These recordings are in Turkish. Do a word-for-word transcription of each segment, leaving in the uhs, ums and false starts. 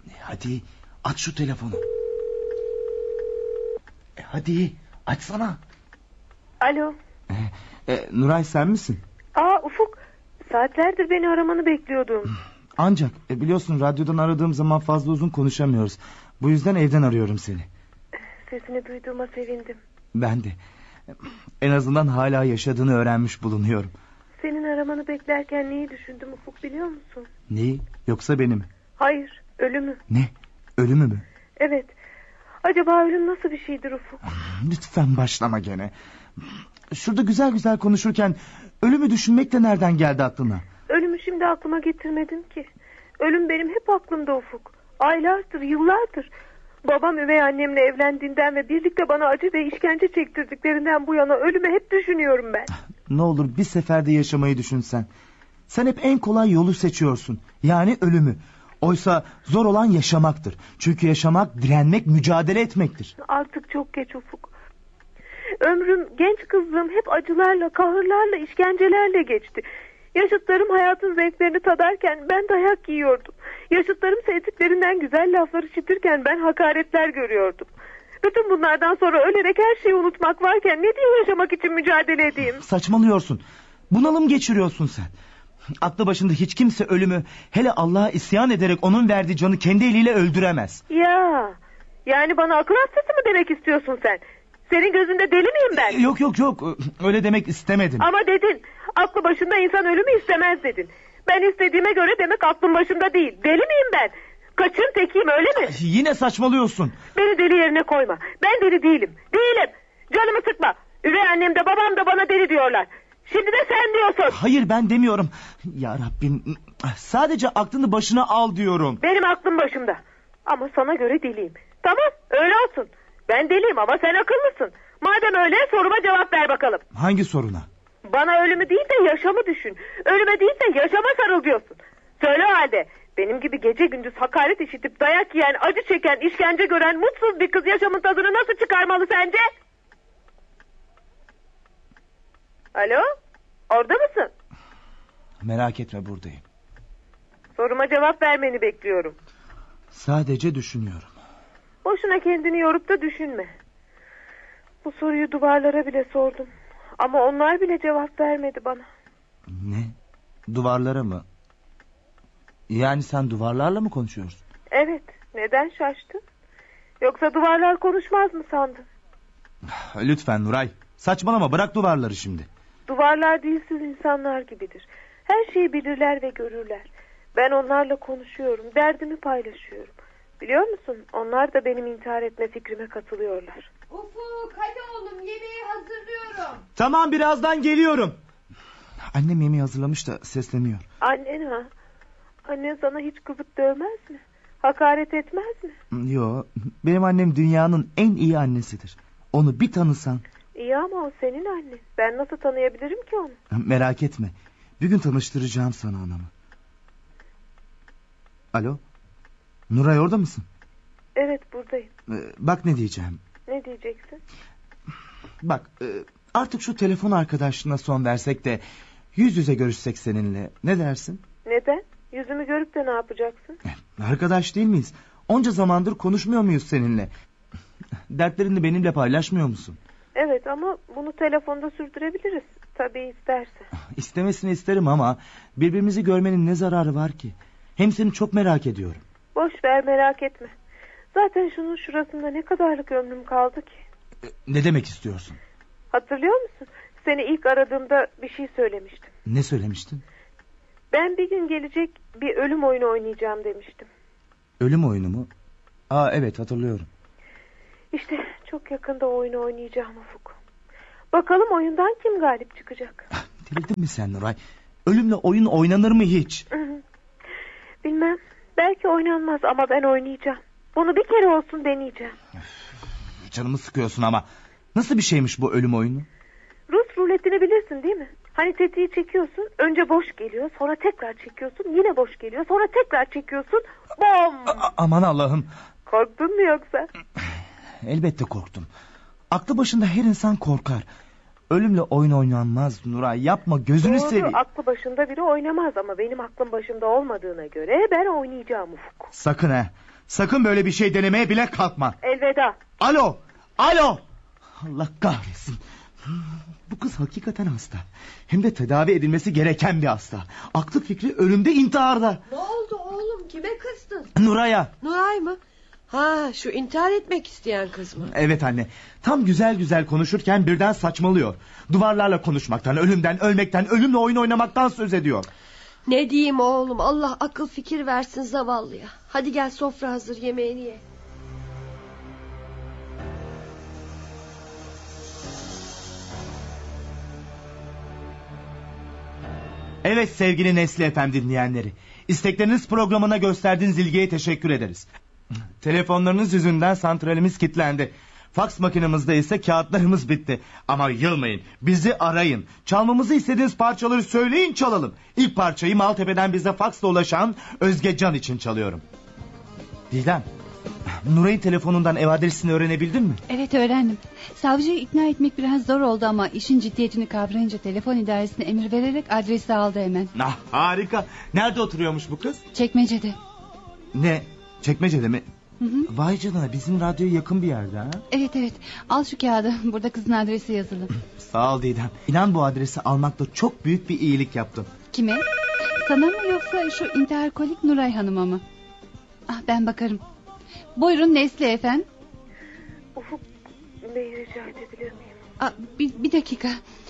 Hadi aç şu telefonu. E, hadi açsana. Alo. E, e, Nuray sen misin? Aa Ufuk, saatlerdir beni aramanı bekliyordum. Ancak e, biliyorsun radyodan aradığım zaman fazla uzun konuşamıyoruz. Bu yüzden evden arıyorum seni. Sesini duyduğuma sevindim. Ben de. En azından hala yaşadığını öğrenmiş bulunuyorum. Senin aramanı beklerken neyi düşündüm Ufuk biliyor musun? Neyi? Yoksa beni mi? Hayır, ölümü. Ne? Ölümü mü? Evet. Acaba ölüm nasıl bir şeydir Ufuk? Lütfen başlama gene. Şurada güzel güzel konuşurken ölümü düşünmek de nereden geldi aklına? Ölümü şimdi aklıma getirmedim ki. Ölüm benim hep aklımda Ufuk. Aylardır, yıllardır. Babam üvey annemle evlendiğinden ve birlikte bana acı ve işkence çektirdiklerinden bu yana ölümü hep düşünüyorum ben. Ne olur bir seferde yaşamayı düşünsen. Sen hep en kolay yolu seçiyorsun. Yani ölümü. Oysa zor olan yaşamaktır. Çünkü yaşamak, direnmek, mücadele etmektir. Artık çok geç Ufuk. Ömrüm, genç kızlığım hep acılarla, kahırlarla, işkencelerle geçti. Yaşıtlarım hayatın zevklerini tadarken ben dayak yiyordum. Yaşıtlarım sevdiklerinden güzel laflar işitirken ben hakaretler görüyordum. Bütün bunlardan sonra ölerek her şeyi unutmak varken ne diye yaşamak için mücadele edeyim? Saçmalıyorsun. Bunalım geçiriyorsun sen. Aklı başında hiç kimse ölümü, hele Allah'a isyan ederek onun verdiği canı kendi eliyle öldüremez. Ya, yani bana akıl hastası mı demek istiyorsun sen? Senin gözünde deli miyim ben? Yok yok yok, öyle demek istemedim. Ama dedin, aklı başında insan ölümü istemez dedin. Ben istediğime göre demek aklım başımda değil. Deli miyim ben? Kaçın tekiyim öyle mi? Yine saçmalıyorsun. Beni deli yerine koyma. Ben deli değilim. Değilim. Canımı sıkma. Üvey annem de babam da bana deli diyorlar. Şimdi de sen diyorsun. Hayır ben demiyorum. Ya Rabbim, sadece aklını başına al diyorum. Benim aklım başımda. Ama sana göre deliyim. Tamam öyle olsun. Ben deliyim ama sen akıllısın. Madem öyle soruma cevap ver bakalım. Hangi soruna? Bana ölümü değil de yaşamı düşün. Ölüme değil de yaşama sarıl diyorsun. Söyle o halde. Benim gibi gece gündüz hakaret işitip dayak yiyen, acı çeken, işkence gören mutsuz bir kız yaşamın tadını nasıl çıkarmalı sence? Alo? Orada mısın? Merak etme, buradayım. Soruma cevap vermeni bekliyorum. Sadece düşünüyorum. Boşuna kendini yorup da düşünme. Bu soruyu duvarlara bile sordum. Ama onlar bile cevap vermedi bana. Ne? Duvarlara mı? Yani sen duvarlarla mı konuşuyorsun? Evet. Neden şaştın? Yoksa duvarlar konuşmaz mı sandın? Lütfen Nuray. Saçmalama, bırak duvarları şimdi. Duvarlar dilsiz insanlar gibidir. Her şeyi bilirler ve görürler. Ben onlarla konuşuyorum. Derdimi paylaşıyorum. Biliyor musun? Onlar da benim intihar etme fikrime katılıyorlar. Ufuk hadi oğlum, yemeği hazırlıyorum. Tamam, birazdan geliyorum. Annem yemeği hazırlamış da sesleniyor. Annen ha? Annen sana hiç kızıp dövmez mi? Hakaret etmez mi? Yo, benim annem dünyanın en iyi annesidir. Onu bir tanısan. İyi ama o senin annen. Ben nasıl tanıyabilirim ki onu? Merak etme. Bir gün tanıştıracağım sana anamı. Alo? Nuray, orada mısın? Evet, buradayım. Ee, bak ne diyeceğim. Ne diyeceksin? Bak, e, artık şu telefon arkadaşlığına son versek de yüz yüze görüşsek seninle. Ne dersin? Neden? Yüzümü görüp de ne yapacaksın? Arkadaş değil miyiz? Onca zamandır konuşmuyor muyuz seninle? Dertlerini benimle paylaşmıyor musun? Evet ama bunu telefonda sürdürebiliriz. Tabii istersen. İstemesini isterim ama birbirimizi görmenin ne zararı var ki? Hem seni çok merak ediyorum. Boş ver, merak etme. Zaten şunun şurasında ne kadarlık ömrüm kaldı ki? Ne demek istiyorsun? Hatırlıyor musun? Seni ilk aradığımda bir şey söylemiştim. Ne söylemiştin? Ben bir gün gelecek bir ölüm oyunu oynayacağım demiştim. Ölüm oyunu mu? Aa, evet, hatırlıyorum. İşte çok yakında o oyunu oynayacağım Ufuk. Bakalım oyundan kim galip çıkacak? Delirdin mi sen Nuray? Ölümle oyun oynanır mı hiç? Bilmem. Belki oynanmaz ama ben oynayacağım. Bunu bir kere olsun deneyeceğim. Öf, canımı sıkıyorsun ama. Nasıl bir şeymiş bu ölüm oyunu? Rus ruletini bilirsin değil mi? Hani tetiği çekiyorsun, önce boş geliyor, sonra tekrar çekiyorsun, yine boş geliyor, sonra tekrar çekiyorsun. Bom! A- aman Allah'ım. Korktun mu yoksa? Elbette korktum. Aklı başında her insan korkar. Ölümle oyun oynanmaz Nuray, yapma, gözünü Doğru, seveyim. aklı başında biri oynamaz ama benim aklım başımda olmadığına göre ben oynayacağım Ufuk. Sakın ha. Sakın böyle bir şey denemeye bile kalkma. Elveda. Alo. Alo. Allah kahretsin. Bu kız hakikaten hasta. Hem de tedavi edilmesi gereken bir hasta. Aklı fikri ölümde, intiharda. Ne oldu oğlum? Kime kızdın? Nuray'a. Nuray mı? Ha, şu intihar etmek isteyen kız mı? Evet anne. Tam güzel güzel konuşurken birden saçmalıyor. Duvarlarla konuşmaktan, ölümden, ölmekten, ölümle oyun oynamaktan söz ediyor. Ne diyeyim oğlum? Allah akıl fikir versin zavallıya. Hadi gel, sofra hazır, yemeğini ye. Evet sevgili Nesli F M dinleyenleri. İstekleriniz programına gösterdiğiniz ilgiye teşekkür ederiz. Telefonlarınız yüzünden santralimiz kilitlendi. Faks makinemizde ise kağıtlarımız bitti. Ama yılmayın, bizi arayın. Çalmamızı istediğiniz parçaları söyleyin, çalalım. İlk parçayı Maltepe'den bize faksla ulaşan Özge Can için çalıyorum. Didem, Nuray'ın telefonundan ev adresini öğrenebildin mi? Evet, öğrendim. Savcıyı ikna etmek biraz zor oldu ama işin ciddiyetini kavrayınca telefon idaresine emir vererek adresi aldı hemen. Ah, harika. Nerede oturuyormuş bu kız? Çekmecede. Ne? Çekmecede mi? Hı hı. Vay canına, bizim radyoya yakın bir yerde ha. Evet evet, al şu kağıdı, burada kızın adresi yazılı. Sağ ol Didem. İnan bu adresi almakla çok büyük bir iyilik yaptın. Kime? Sana mı yoksa şu intiharkolik Nuray Hanım'a mı? Ah, ben bakarım. Buyurun Nesli efendim. Ufuk Bey rica edebilir miyim? Ah, bir, bir dakika.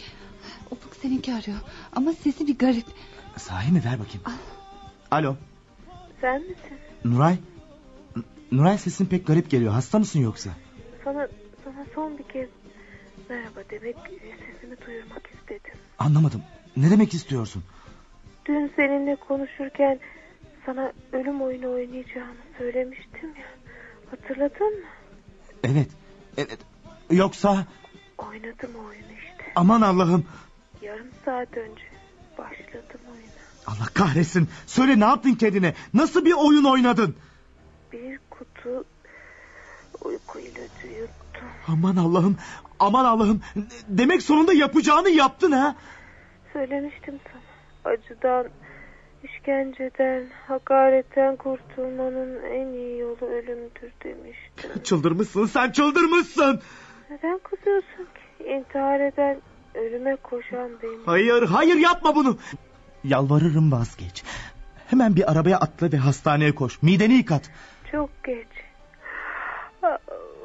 Ufuk seninki arıyor ama sesi bir garip. Sahi mi? Ver bakayım. Al. Alo. Sen misin? Nuray. N- Nuray, sesin pek garip geliyor. Hasta mısın yoksa? Sana, sana son bir kez merhaba demek, sesimi duyurmak istedim. Anlamadım. Ne demek istiyorsun? Dün seninle konuşurken sana ölüm oyunu oynayacağımı söylemiştim ya. Hatırladın mı? Evet. Evet. Yoksa... Oynadım oyunu işte. Aman Allah'ım. Yarım saat önce başladım oyuna. Allah kahretsin. Söyle, ne yaptın kendine? Nasıl bir oyun oynadın? Bir kutu uyku ilacı yuttum. Aman Allah'ım. Aman Allah'ım. Demek sonunda yapacağını yaptın ha? Söylemiştim sana. Acıdan, işkenceden, hakaretten kurtulmanın en iyi yolu ölümdür demiştim. Çıldırmışsın sen, çıldırmışsın. Neden kızıyorsun ki? İntihar eden, ölüme koşan benim. Hayır, hayır, yapma bunu. Yalvarırım, vazgeç. Hemen bir arabaya atla ve hastaneye koş. Mideni yıkat. Çok geç. Ah,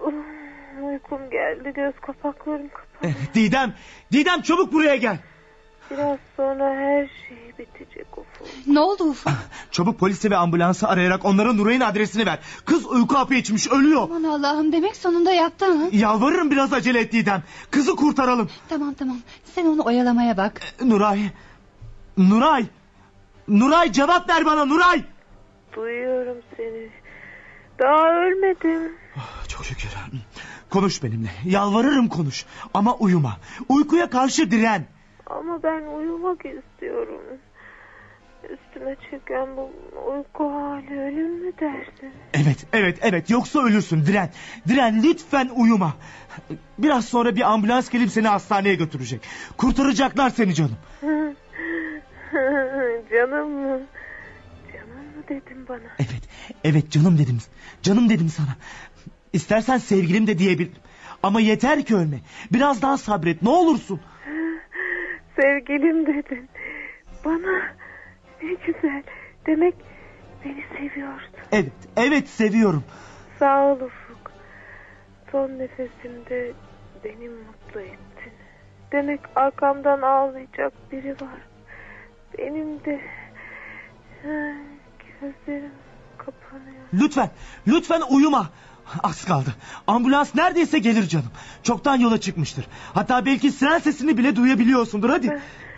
uykum geldi, göz kapaklarım kapalı. Eh, Didem, Didem çabuk buraya gel. Biraz sonra her şey bitecek Ufuk. Ne oldu Ufuk? Çabuk polisi ve ambulansı arayarak onlara Nuray'ın adresini ver. Kız uyku hapı içmiş, ölüyor. Aman Allah'ım, demek sonunda yaptı ha? Yalvarırım, biraz acele et Didem. Kızı kurtaralım. Tamam tamam, sen onu oyalamaya bak. Eh, Nuray. Nuray. Nuray, cevap ver bana Nuray. Duyuyorum seni. Daha ölmedim. Oh, çok şükür. Konuş benimle. Yalvarırım, konuş. Ama uyuma. Uykuya karşı diren. Ama ben uyumak istiyorum. Üstüme çeken bu uyku hali ölüm mü dersin? Evet, evet, evet. Yoksa ölürsün. Diren. Diren, lütfen uyuma. Biraz sonra bir ambulans gelip seni hastaneye götürecek. Kurtaracaklar seni canım. Canım mı? Canım mı dedin bana? Evet, evet canım dedim. Canım dedim sana. İstersen sevgilim de diyebilirim. Ama yeter ki ölme. Biraz daha sabret, ne olursun. Sevgilim dedin. Bana ne güzel. Demek beni seviyorsun. Evet, evet seviyorum. Sağ ol Ufuk. Son nefesimde beni mutlu ettin. Demek arkamdan ağlayacak biri var. Benim de ha, gözlerim kapanıyor. Lütfen, lütfen uyuma. Az kaldı. Ambulans neredeyse gelir canım. Çoktan yola çıkmıştır. Hatta belki siren sesini bile duyabiliyorsundur, hadi.